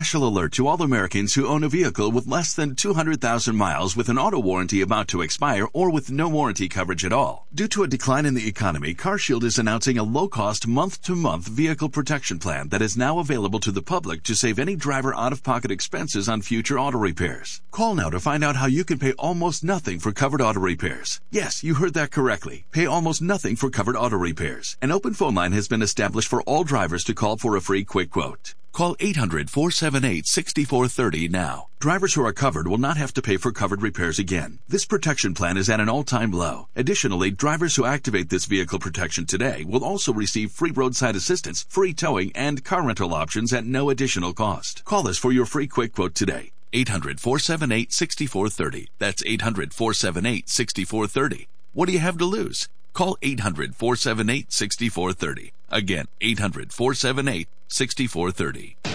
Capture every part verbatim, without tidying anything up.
special alert to all Americans who own a vehicle with less than two hundred thousand miles with an auto warranty about to expire or with no warranty coverage at all. Due to a decline in the economy, CarShield is announcing a low-cost month-to-month vehicle protection plan that is now available to the public to save any driver out-of-pocket expenses on future auto repairs. Call now to find out how you can pay almost nothing for covered auto repairs. Yes, you heard that correctly. Pay almost nothing for covered auto repairs. An open phone line has been established for all drivers to call for a free quick quote. Call eight hundred, four seven eight, six four three zero now. Drivers who are covered will not have to pay for covered repairs again. This protection plan is at an all-time low. Additionally, drivers who activate this vehicle protection today will also receive free roadside assistance, free towing, and car rental options at no additional cost. Call us for your free quick quote today. eight hundred, four seven eight, six four three zero. That's eight hundred, four seven eight, six four three zero. What do you have to lose? Call eight hundred, four seven eight, six four three zero. Again, eight hundred, four seven eight, six four three zero.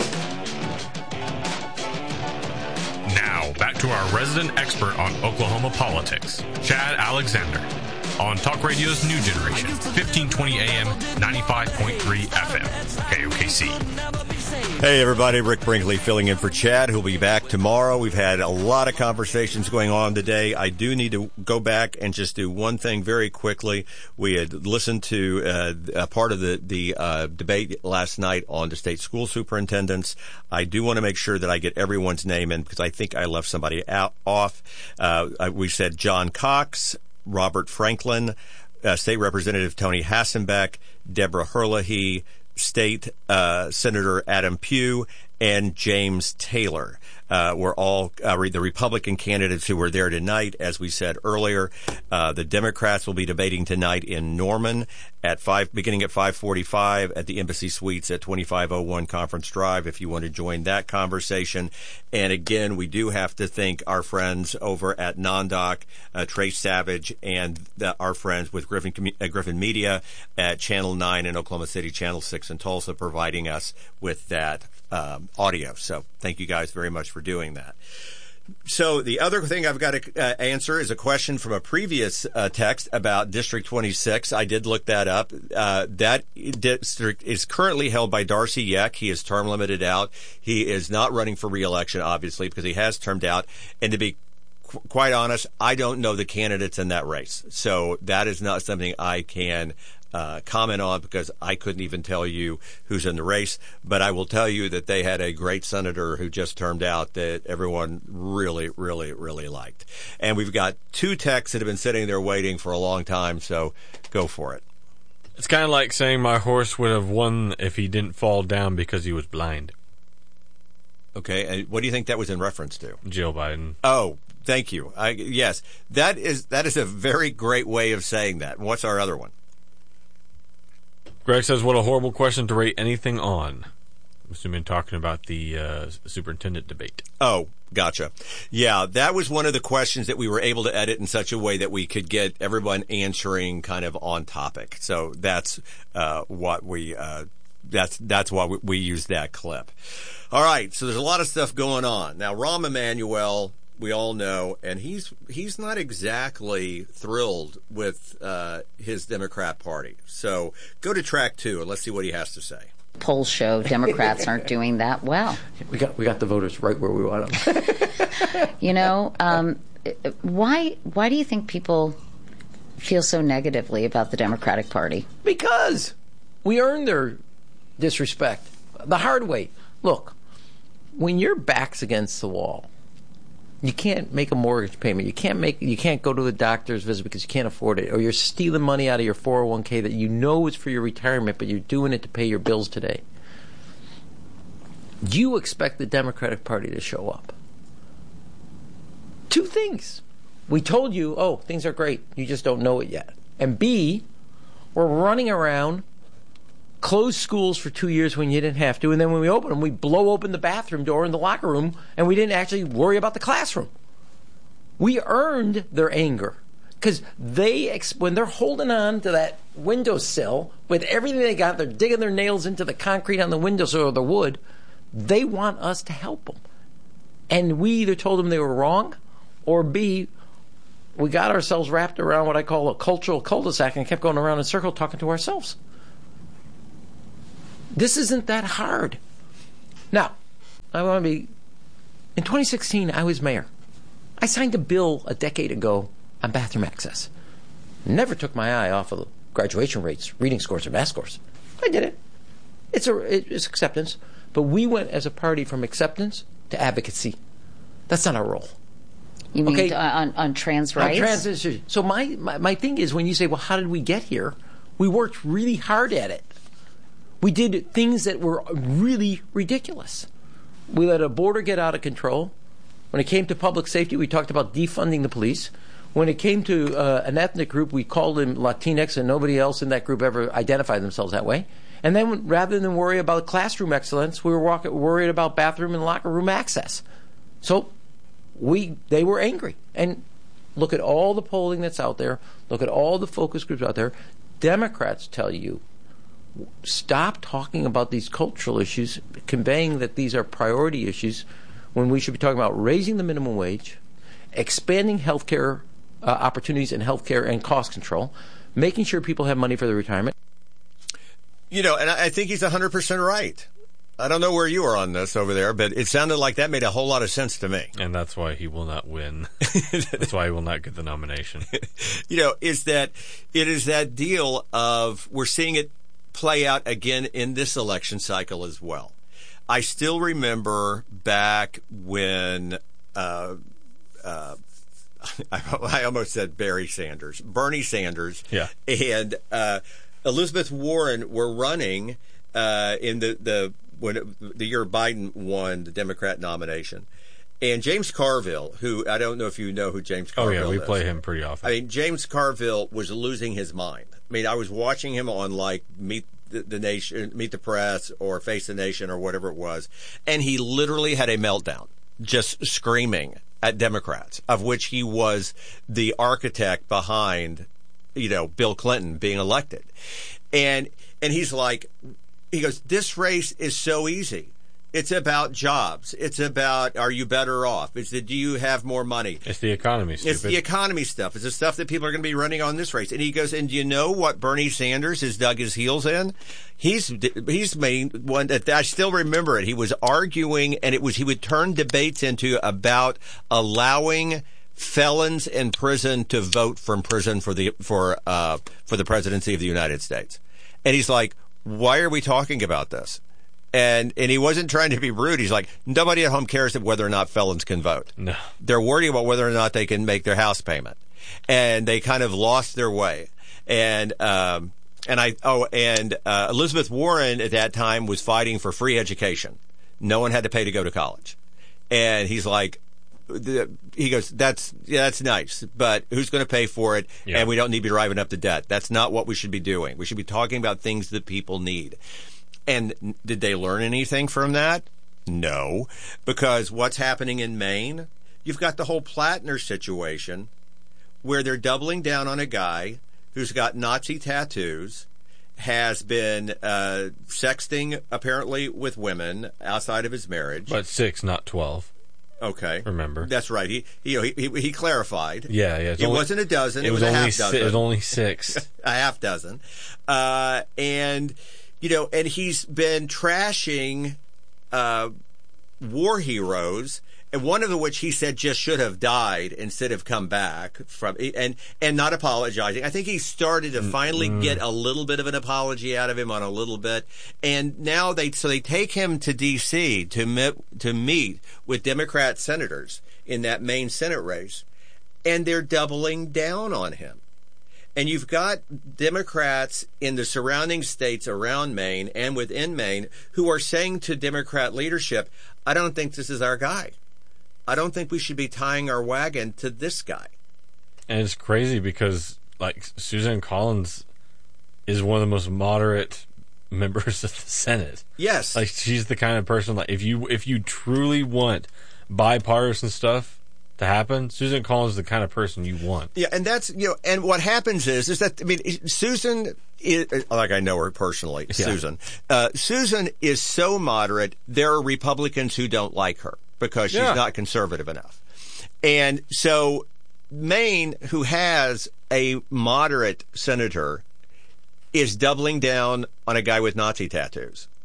Now, back to our resident expert on Oklahoma politics, Chad Alexander, on Talk Radio's New Generation, fifteen twenty A M, ninety-five point three F M, K O K C. Hey, everybody. Rick Brinkley filling in for Chad, who'll be back tomorrow. We've had a lot of conversations going on today. I do need to go back and just do one thing very quickly. We had listened to uh, a part of the, the uh, debate last night on the state school superintendents. I do want to make sure that I get everyone's name in because I think I left somebody out off. Uh, we said John Cox, Robert Franklin, uh, State Representative Tony Hassenbeck, Deborah Herlihy, State uh, Senator Adam Pugh, and James Taylor uh, were all uh, the Republican candidates who were there tonight. As we said earlier, uh, the Democrats will be debating tonight in Norman at five, beginning at five forty-five at the Embassy Suites at twenty-five oh one Conference Drive. If you want to join that conversation, and again, we do have to thank our friends over at Nondoc, uh, Trace Savage, and the, our friends with Griffin uh, Griffin Media at Channel Nine in Oklahoma City, Channel Six in Tulsa, providing us with that um, audio. So thank you guys very much for doing that. So the other thing I've got to uh, answer is a question from a previous uh, text about District twenty-six. I did look that up. Uh, that district is currently held by Darcy Yeck. He is term limited out. He is not running for re-election, obviously, because he has termed out. And to be qu- quite honest, I don't know the candidates in that race. So that is not something I can Uh, comment on because I couldn't even tell you who's in the race. But I will tell you that they had a great senator who just termed out that everyone really, really, really liked. And we've got two texts that have been sitting there waiting for a long time, so go for it. It's kind of like saying my horse would have won if he didn't fall down because he was blind. Okay, and what do you think that was in reference to? Joe Biden. Oh, thank you. I, yes, that is that is a very great way of saying that. What's our other one? Greg says, what a horrible question to rate anything on. I'm assuming talking about the uh, superintendent debate. Oh, gotcha. Yeah, that was one of the questions that we were able to edit in such a way that we could get everyone answering kind of on topic. So that's uh, what we uh, that's that's why we, we used that clip. All right, so there's a lot of stuff going on. Now, Rahm Emanuel, we all know, and he's he's not exactly thrilled with uh, his Democrat Party. So go to track two and let's see what he has to say. Polls show Democrats aren't doing that well. We got we got the voters right where we want them. You know, um, why why do you think people feel so negatively about the Democratic Party? Because we earned their disrespect the hard way. Look, when your back's against the wall, you can't make a mortgage payment. You can't make. You can't go to the doctor's visit because you can't afford it, or you're stealing money out of your four oh one k that you know is for your retirement, but you're doing it to pay your bills today. You expect the Democratic Party to show up. Two things. We told you, oh, things are great. You just don't know it yet. And B, we're running around, close schools for two years when you didn't have to, and then when we open them, we blow open the bathroom door in the locker room, and we didn't actually worry about the classroom. We earned their anger because they, when they're holding on to that windowsill with everything they got, they're digging their nails into the concrete on the windowsill or the wood. They want us to help them, and we either told them they were wrong, or B, we got ourselves wrapped around what I call a cultural cul-de-sac and kept going around in a circle talking to ourselves. This isn't that hard. Now, I want to be. In twenty sixteen, I was mayor. I signed a bill a decade ago on bathroom access. Never took my eye off of graduation rates, reading scores, or math scores. I did it. It's a it's acceptance. But we went as a party from acceptance to advocacy. That's not our role. You mean okay? to, on, on trans rights? On trans issues. So my, my, my thing is, when you say, well, how did we get here? We worked really hard at it. We did things that were really ridiculous. We let a border get out of control. When it came to public safety, we talked about defunding the police. When it came to uh, an ethnic group, we called them Latinx, and nobody else in that group ever identified themselves that way. And then rather than worry about classroom excellence, we were walk- worried about bathroom and locker room access. So we they were angry. And look at all the polling that's out there. Look at all the focus groups out there. Democrats tell you, stop talking about these cultural issues, conveying that these are priority issues, when we should be talking about raising the minimum wage, expanding health care uh, opportunities in health care and cost control, making sure people have money for their retirement. You know, and I think he's one hundred percent right. I don't know where you are on this over there, but it sounded like that made a whole lot of sense to me. And that's why he will not win. That's why he will not get the nomination. You know, is that it is that deal of we're seeing it play out again in this election cycle as well. I still remember back when uh, uh, I, I almost said Barry Sanders, Bernie Sanders, yeah. and uh, Elizabeth Warren were running uh, in the the when it, the year Biden won the Democrat nomination, and James Carville, who I don't know if you know who James Carville is. Oh yeah, we is. play him pretty often. I mean, James Carville was losing his mind. I mean, I was watching him on like Meet the, the Nation, Meet the Press, or Face the Nation, or whatever it was, and he literally had a meltdown, just screaming at Democrats, of which he was the architect behind, you know, Bill Clinton being elected. And and he's like, he goes, this race is so easy. It's about jobs. It's about, are you better off? It's the, do you have more money? It's the economy, stupid. It's the economy stuff. It's the stuff that people are going to be running on this race. And he goes, and do you know what Bernie Sanders has dug his heels in? He's he's made one that I still remember it. He was arguing, and it was he would turn debates into about allowing felons in prison to vote from prison for the for uh for the presidency of the United States. And he's like, why are we talking about this? And and he wasn't trying to be rude. He's like, nobody at home cares whether or not felons can vote. No. They're worried about whether or not they can make their house payment. And they kind of lost their way. And um and I oh and uh, Elizabeth Warren at that time was fighting for free education. No one had to pay to go to college. And he's like, he goes, that's yeah, that's nice, but who's going to pay for it? Yeah. And we don't need to be driving up the debt. That's not what we should be doing. We should be talking about things that people need. And did they learn anything from that? No, because what's happening in Maine? You've got the whole Plattner situation where they're doubling down on a guy who's got Nazi tattoos, has been uh, sexting apparently with women outside of his marriage. But six, not twelve. Okay, remember that's right. He he he, he clarified. Yeah, yeah. It only, wasn't a dozen. It, it was, was a only half dozen. Si- it was only six. A half dozen, uh, and you know, and he's been trashing uh, war heroes, and one of the which he said just should have died instead of come back from, and and not apologizing. I think he started to finally mm-hmm. get a little bit of an apology out of him on a little bit, and now they so they take him to D C to meet to meet with Democrat senators in that Maine Senate race, and they're doubling down on him. And you've got Democrats in the surrounding states around Maine and within Maine who are saying to Democrat leadership, I don't think this is our guy. I don't think we should be tying our wagon to this guy. And it's crazy because, like, Susan Collins is one of the most moderate members of the Senate. Yes. Like, she's the kind of person, like, if you if you truly want bipartisan stuff to happen, Susan Collins is the kind of person you want. Yeah, and that's, you know, and what happens is, is that, I mean, Susan is, like I know her personally, yeah. Susan. Uh, Susan is so moderate, there are Republicans who don't like her because she's yeah. not conservative enough. And so Maine, who has a moderate senator, is doubling down on a guy with Nazi tattoos.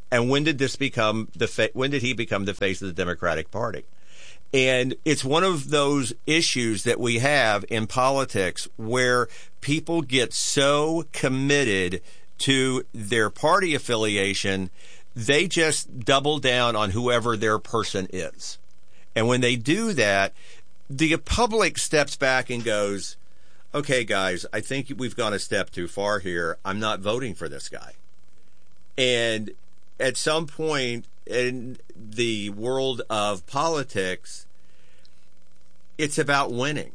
And when did this become the fa- when did he become the face of the Democratic Party? And it's one of those issues that we have in politics where people get so committed to their party affiliation, they just double down on whoever their person is. And when they do that, the public steps back and goes, okay, guys, I think we've gone a step too far here. I'm not voting for this guy. And at some point in the world of politics, it's about winning.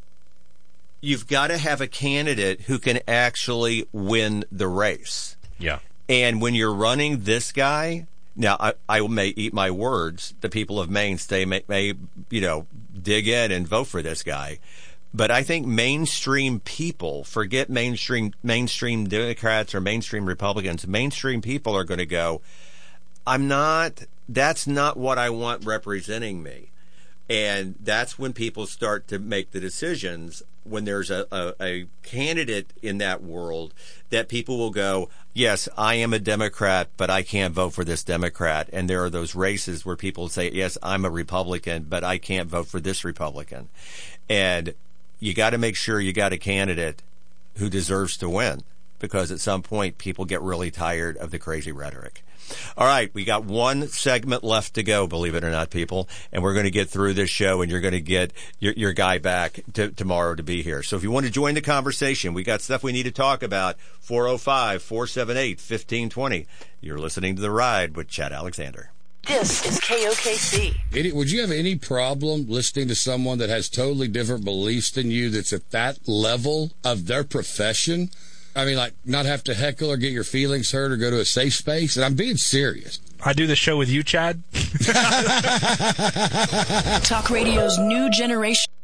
You've got to have a candidate who can actually win the race. Yeah. And when you're running this guy, now I, I may eat my words. The people of Mainstay may, may, you know, dig in and vote for this guy. But I think mainstream people, forget mainstream mainstream Democrats or mainstream Republicans, mainstream people are going to go, I'm not, that's not what I want representing me. And that's when people start to make the decisions, when there's a, a, a candidate in that world that people will go, yes, I am a Democrat, but I can't vote for this Democrat. And there are those races where people say, yes, I'm a Republican, but I can't vote for this Republican. And you got to make sure you got a candidate who deserves to win, because at some point people get really tired of the crazy rhetoric. All right, we got one segment left to go, believe it or not, people, and we're going to get through this show, and you're going to get your, your guy back to, tomorrow to be here. So if you want to join the conversation, we got stuff we need to talk about. four oh five, four seven eight, one five two zero. You're listening to The Ride with Chad Alexander. This is K O K C. Any, would you have any problem listening to someone that has totally different beliefs than you, that's at that level of their profession? I mean, like, not have to heckle or get your feelings hurt or go to a safe space? And I'm being serious. I do the show with you, Chad. Talk radio's new generation.